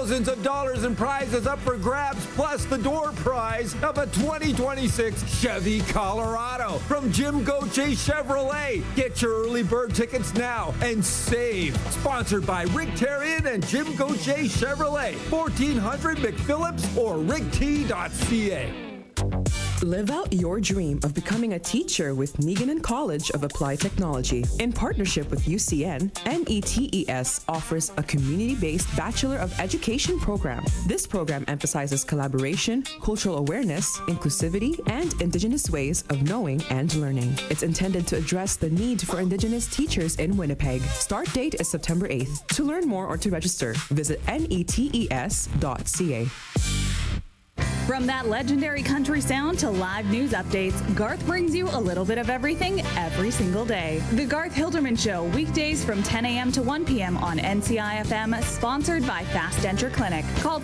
Thousands of dollars in prizes up for grabs, plus the door prize of a 2026 Chevy Colorado from Jim Gauthier Chevrolet. Get your early bird tickets now and save. Sponsored by Rick Terrian and Jim Gauthier Chevrolet, 1400 McPhillips or rickt.ca. Live out your dream of becoming a teacher with Meganon College of Applied Technology. In partnership with UCN, NETES offers a community-based Bachelor of Education program. This program emphasizes collaboration, cultural awareness, inclusivity, and Indigenous ways of knowing and learning. It's intended to address the need for Indigenous teachers in Winnipeg. Start date is September 8th. To learn more or to register, visit netes.ca. From that legendary country sound to live news updates, Garth brings you a little bit of everything every single day. The Garth Hilderman Show, weekdays from 10 a.m. to 1 p.m. on NCIFM, sponsored by Fast Enter Clinic. Call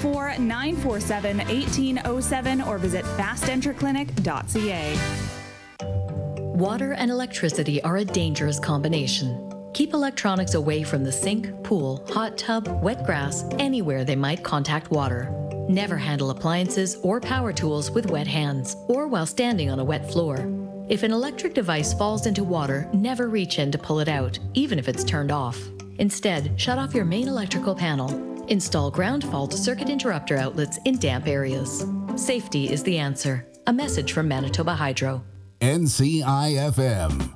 204-947-1807 or visit fastenterclinic.ca. Water and electricity are a dangerous combination. Keep electronics away from the sink, pool, hot tub, wet grass, anywhere they might contact water. Never handle appliances or power tools with wet hands or while standing on a wet floor. If an electric device falls into water, never reach in to pull it out, even if it's turned off. Instead, shut off your main electrical panel. Install ground fault circuit interrupter outlets in damp areas. Safety is the answer. A message from Manitoba Hydro. NCIFM.